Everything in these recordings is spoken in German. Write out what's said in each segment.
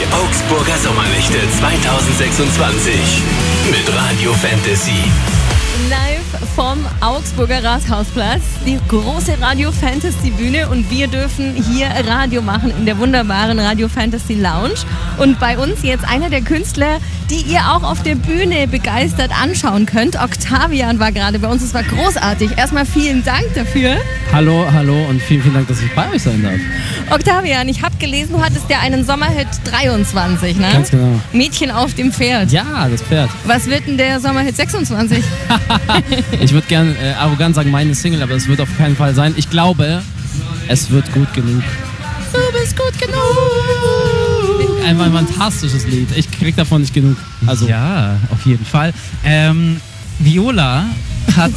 Augsburger Sommernächte 2026 mit Radio Fantasy. Live vom Augsburger Rathausplatz, die große Radio Fantasy Bühne, und wir dürfen hier Radio machen in der wunderbaren Radio Fantasy Lounge. Und bei uns jetzt einer der Künstler, die ihr auch auf der Bühne begeistert anschauen könnt. Octavian war gerade bei uns, es war großartig. Erstmal vielen Dank dafür. Hallo und vielen Dank, dass ich bei euch sein darf. Octavian, ich habe gelesen, du hattest ja einen Sommerhit 23, ne? Ganz genau. Mädchen auf dem Pferd. Ja, das Pferd. Was wird denn der Sommerhit 26? Ich würde gern arrogant sagen, meine Single, aber es wird auf keinen Fall sein. Ich glaube, es wird gut genug. Du bist gut genug. Einfach ein fantastisches Lied. Ich krieg davon nicht genug. Also. Ja, auf jeden Fall. Viola hat...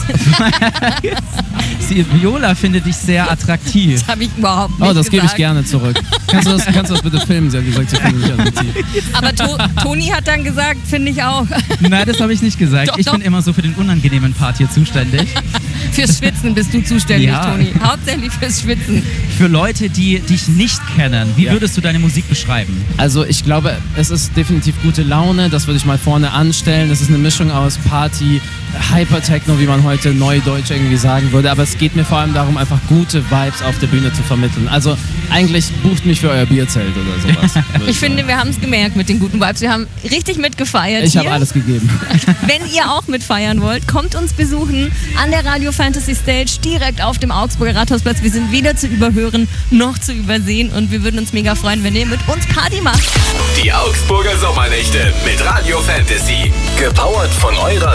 Viola findet dich sehr attraktiv. Das habe ich überhaupt nicht Oh, das gebe ich gesagt. gerne zurück. Kannst du das bitte filmen? Sie hat gesagt, sie findet mich attraktiv. Aber Toni hat dann gesagt, finde ich auch. Nein, das habe ich nicht gesagt. Doch, ich doch. bin immer so für den unangenehmen Part hier zuständig. Fürs Schwitzen bist du zuständig, Ja. Toni. Hauptsächlich fürs Schwitzen. Für Leute, die dich nicht kennen, wie würdest du deine Musik beschreiben? Also ich glaube, es ist definitiv gute Laune, das würde ich mal vorne anstellen. Es ist eine Mischung aus Party, Hypertechno, wie man heute neudeutsch irgendwie sagen würde. Aber es geht mir vor allem darum, einfach gute Vibes auf der Bühne zu vermitteln. Also eigentlich bucht mich für euer Bierzelt oder sowas. Ich finde, wir haben es gemerkt mit den guten Vibes. Wir haben richtig mitgefeiert Ich hier. habe alles gegeben. Wenn ihr auch mitfeiern wollt, kommt uns besuchen an der Radio Fantasy Stage direkt auf dem Augsburger Rathausplatz. Wir sind weder zu überhören noch zu übersehen und wir würden uns mega freuen, wenn ihr mit uns Party macht. Die Augsburger Sommernächte mit Radio Fantasy. Gepowert von eurer